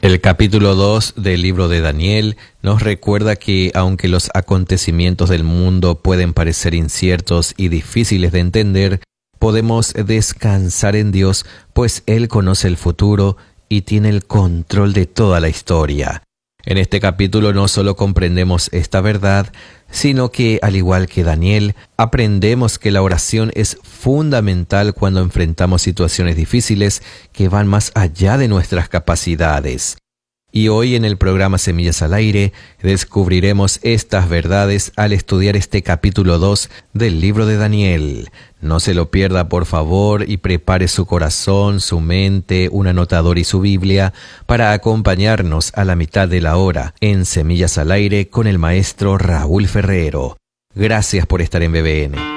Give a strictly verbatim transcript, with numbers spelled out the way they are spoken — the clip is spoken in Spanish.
El capítulo dos del libro de Daniel nos recuerda que aunque los acontecimientos del mundo pueden parecer inciertos y difíciles de entender, podemos descansar en Dios, pues Él conoce el futuro y tiene el control de toda la historia. En este capítulo no solo comprendemos esta verdad, sino que, al igual que Daniel, aprendemos que la oración es fundamental cuando enfrentamos situaciones difíciles que van más allá de nuestras capacidades. Y hoy en el programa Semillas al Aire descubriremos estas verdades al estudiar este capítulo dos del libro de Daniel. No se lo pierda, por favor, y prepare su corazón, su mente, un anotador y su Biblia para acompañarnos a la mitad de la hora en Semillas al Aire con el maestro Raúl Ferrero. Gracias por estar en B B N.